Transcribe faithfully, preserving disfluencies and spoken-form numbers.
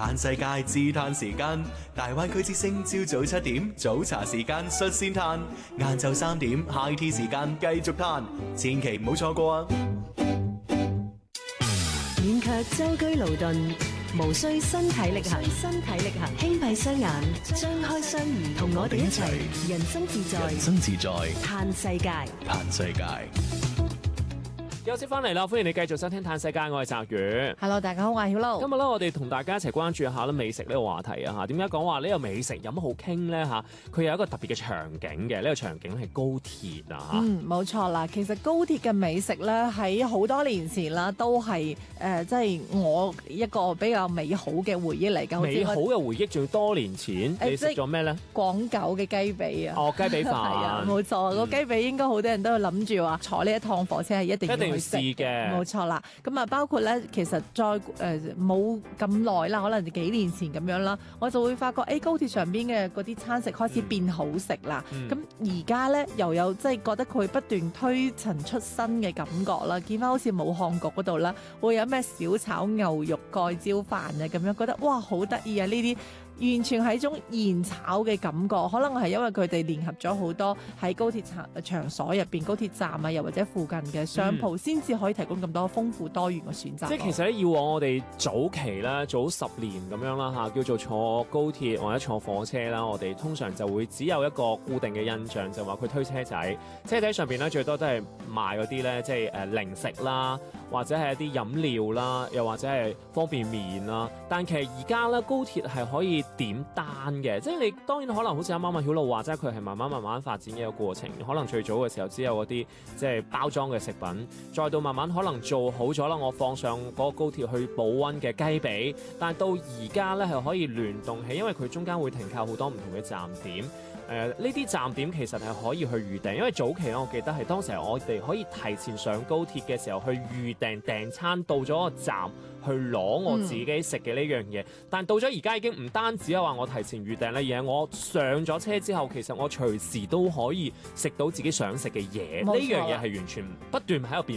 嘆世界自嘆時間，大灣區之聲朝早七點早茶時間率先嘆，晏晝三點 high tea 時間繼續嘆，千祈唔好錯過啊！ 免卻舟車勞頓，無需身體力行，身體力行，輕閉雙眼，張開雙耳，同我哋一齊人生自在， 人生自在， 嘆世界， 嘆世界。 休息翻嚟啦，歡迎你繼續收聽《嘆世界》，我係澤宇。 Hello， 大家好，我係曉露。 今日咧，我哋同大家一齊關注一下咧美食呢個話題啊嚇。點解講話呢個美食有乜好傾咧嚇？佢有一個特別嘅場景嘅，呢、這個場景係高鐵啊嚇。 嗯，冇錯啦。其實高鐵嘅美食咧，喺好多年前啦，都係誒，即、呃、係、就是、我一個比較美好嘅回憶嚟㗎。 美好嘅回憶，仲要多年前，呃、你食咗咩咧？ 廣九嘅雞髀啊！ 哦，雞髀飯。係啊，冇錯。個、嗯、雞髀應該好多人都諗住話坐呢一趟火車係一定要去食嘅。冇錯啦，咁啊包括咧，其實再誒冇咁耐啦，可能幾年前咁樣啦，我就會發覺誒、欸、高鐵上邊嘅嗰啲餐食開始變好食啦。咁而家咧又有即係覺得佢不斷推陳出新嘅感覺啦，見翻好似武漢局嗰度啦，會有咩小炒牛肉蓋椒飯啊咁樣，覺得哇好得意啊！呢啲完全係一種現炒嘅感覺，可能係因為佢哋聯合咗好多喺高鐵場場所入邊、高鐵站啊，又或者附近嘅商鋪，先、嗯、至可以提供咁多豐富多元嘅選擇。 即係其實咧，以往我哋早期咧，早十年咁樣啦嚇，叫做坐高鐵或者坐火車啦，我哋通常就會只有一個固定嘅印象，就話佢推車仔，車仔上邊咧最多都係賣嗰啲咧，即係誒零食啦，或者係一啲飲料啦，又或者係方便麵啦。但其實而家咧，高鐵係可以點單嘅，即係你當然可能好似啱啱阿曉露話齋，佢係慢慢慢慢發展嘅一個過程。可能最早嘅時候只有嗰啲即係包裝嘅食品，再到慢慢可能做好咗啦，我放上嗰個高鐵去保溫嘅雞髀，但係到而家咧係可以聯動起，因為佢中間會停靠好多唔同嘅站點。誒呢啲站點其實係可以去預訂，因為早期咧我記得係當時我哋可以提前上高鐵嘅時候去預訂訂餐，到咗個站去攞我自己食嘅呢樣嘢。但到咗而家已經唔單止係話我提前預訂咧，而係我上咗車之後，其實我隨時都可以食到自己想食嘅嘢。呢樣嘢係完全不斷喺度變